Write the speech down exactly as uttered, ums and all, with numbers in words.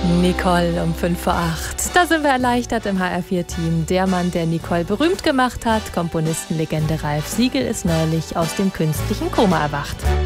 Nicole um fünf vor acht. Da sind wir erleichtert im H R vier Team. Der Mann, der Nicole berühmt gemacht hat, Komponistenlegende Ralf Siegel, ist neulich aus dem künstlichen Koma erwacht.